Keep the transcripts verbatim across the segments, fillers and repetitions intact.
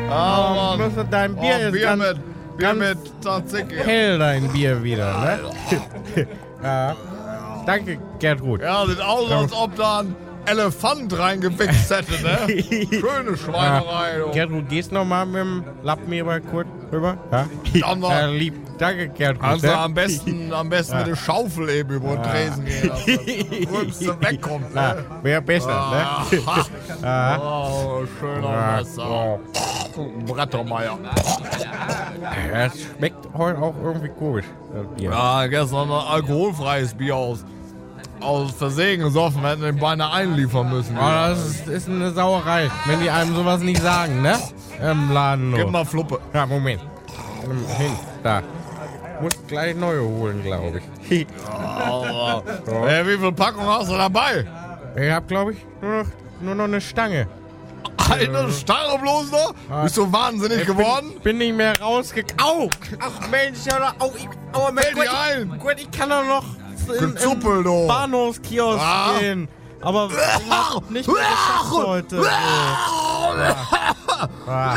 Ah, Oh, musst du- dein Bier oh, ist Bier ganz, mit, Bier ganz mit Tzatziki. hell, dein Bier wieder, ne? Ja. Danke, Gertrud. Ja, sieht aus, als ob da ein Elefant reingewichst hätte, ne? Schöne Schweinerei, du. Gertrud, gehst noch mal mit dem Lappen hier mal kurz rüber? Ja? Dann noch. Ja, lieb. Danke, Gertrud. Also ne? am besten, am besten mit der Schaufel eben über den Tresen gehen, dass das Rülpste wegkommt, Ja, ne? wäre besser, Ah, ne? ha. Oh, schöner Messer. Brettermeier. Ja, es schmeckt heute auch irgendwie komisch, das Bier. Ja, gestern ein alkoholfreies Bier aus, aus Versehen gesoffen, hätten den beinahe einliefern müssen. Aber das ist, ist eine Sauerei, wenn die einem sowas nicht sagen, ne? Im Laden nur. Gib mal Fluppe. Ja, Moment. Nimm Hin, da. Muss gleich neue holen, glaube ich. Oh, äh, wie viel Packung hast du dabei? Ich hab, glaube ich, nur noch, nur noch eine Stange. Eine Starre bloß noch? Bist du wahnsinnig geworden? Bin, bin nicht mehr rausgekommen. Au! Ach Mensch, ja, au, ich, au, Mensch, Fällt gut, dir ein? ich, gut, ich kann doch noch in, Gezuppel, du. im Bahnhofskiosk Ah. gehen. Aber ich hab nicht mehr geschafft heute. So. Ja. Ja.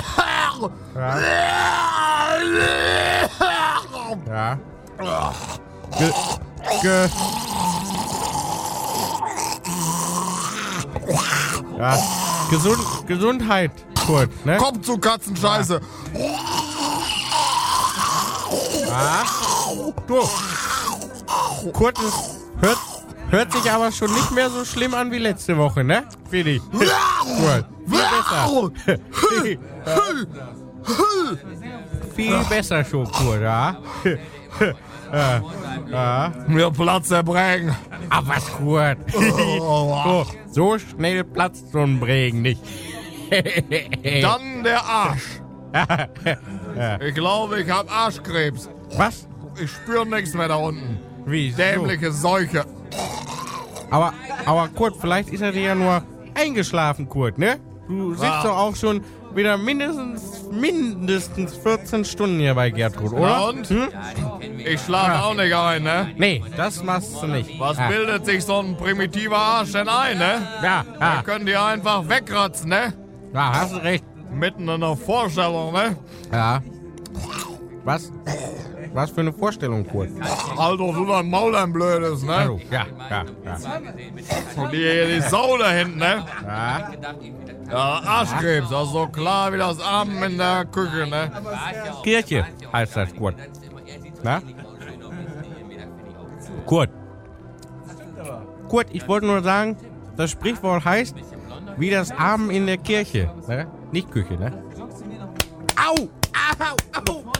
Ja. Ja. Ge ge ja. Gesund Gesundheit, Kurt, ne? Komm zu Katzenscheiße. Ja. Du. Kurt ist, hört, hört sich aber schon nicht mehr so schlimm an wie letzte Woche, ne? Fidi. Kurt. Viel besser. Viel besser schon, Kurt, ja? Ja. Ja. Mir Platz der Bregen. Ah, was, Kurt? So, so schnell platzt so ein Bregen nicht. Dann der Arsch. Ich glaube, ich habe Arschkrebs. Was? Ich spüre nichts mehr da unten. Wie? So? Dämliche Seuche. Aber, aber Kurt, vielleicht ist er dir ja nur eingeschlafen, Kurt, ne? Du sitzt Ja. doch auch schon wieder mindestens, mindestens vierzehn Stunden hier bei Gertrud, Na oder? und? Hm? Ich schlafe auch nicht ein, ne? Nee, das machst du nicht. Was ja. bildet sich so ein primitiver Arsch denn ein, ne? Ja, Da ja, können die einfach wegratzen, ne? ja, hast du recht. Mitten in der Vorstellung, ne? Ja. Was? Was für eine Vorstellung, Kurt? Halt doch so dein Maul, ein Blödes, ne? Also, ja, ja, ja. Und die, die Sau da hinten, ne? Ja, Ja, Arschkrebs, also so klar wie das Abend in der Küche, ne? Kirche heißt das, Kurt. Na? Kurt. Kurt, ich wollte nur sagen, das Sprichwort heißt, wie das Abend in der Kirche. Ne? Nicht Küche, ne? Au! Au! Au!